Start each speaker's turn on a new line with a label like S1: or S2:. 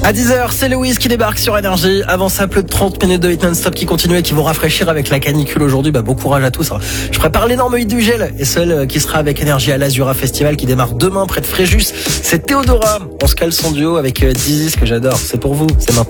S1: À 10h, c'est Louise qui débarque sur Énergie. Avant ça, plus de 30 minutes de hit non-stop qui continuent et qui vont rafraîchir avec la canicule aujourd'hui. Bon courage à tous. Je prépare l'énorme hit du gel et celle qui sera avec Énergie à l'Azura Festival qui démarre demain près de Fréjus. C'est Théodora. On se cale son duo avec Dizzy, ce que j'adore. C'est pour vous, c'est maintenant.